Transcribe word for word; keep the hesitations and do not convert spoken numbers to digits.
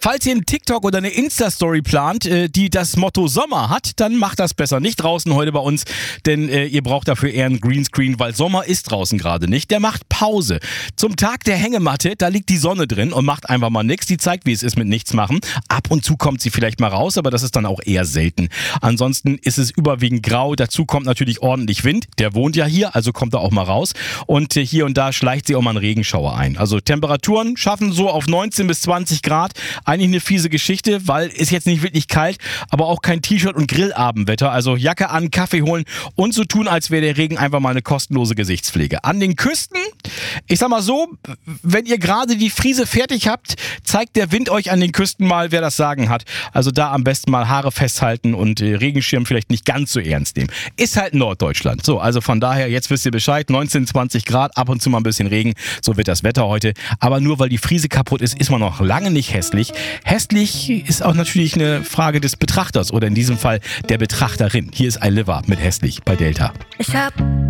Falls ihr einen TikTok oder eine Insta-Story plant, äh, die das Motto Sommer hat, dann macht das besser nicht draußen heute bei uns, denn äh, ihr braucht dafür eher einen Greenscreen, weil Sommer ist draußen gerade nicht. Der macht Pause. Zum Tag der Hängematte, da liegt die Sonne drin und macht einfach mal nichts. Die zeigt, wie es ist mit nichts machen. Ab und zu kommt sie vielleicht mal raus, aber das ist dann auch eher selten. Ansonsten ist es überwiegend grau. Dazu kommt natürlich ordentlich Wind. Der wohnt ja hier, also kommt er auch mal raus. Und äh, hier und da schleicht sie auch mal einen Regenschauer ein. Also Temperaturen schaffen so auf neunzehn bis zwanzig Grad. Eigentlich eine fiese Geschichte, weil ist jetzt nicht wirklich kalt, aber auch kein T-Shirt und Grillabendwetter. Also Jacke an, Kaffee holen und so tun, als wäre der Regen einfach mal eine kostenlose Gesichtspflege. An den Küsten, ich sag mal so, wenn ihr gerade die Friese fertig habt, zeigt der Wind euch an den Küsten mal, wer das Sagen hat. Also da am besten mal Haare festhalten und äh, Regenschirm vielleicht nicht ganz so ernst nehmen. Ist halt Norddeutschland. So, also von daher, jetzt wisst ihr Bescheid, neunzehn, zwanzig Grad, ab und zu mal ein bisschen Regen, so wird das Wetter heute. Aber nur weil die Friese kaputt ist, ist man noch lange nicht hässlich. Hässlich ist auch natürlich eine Frage des Betrachters oder in diesem Fall der Betrachterin. Hier ist I Live Up mit Hässlich bei Delta. Ich hab